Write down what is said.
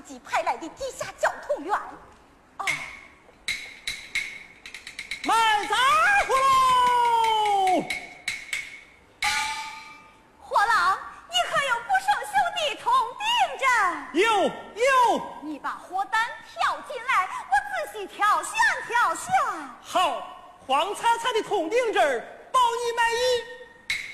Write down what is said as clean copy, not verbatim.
己派来的地下交通员。哦， 卖杂货喽！ 货郎，你可有不生锈的铜锭着？ 有。 你把货单挑进来，我仔细挑选挑选。 好，黄灿灿的铜锭这儿包你满意。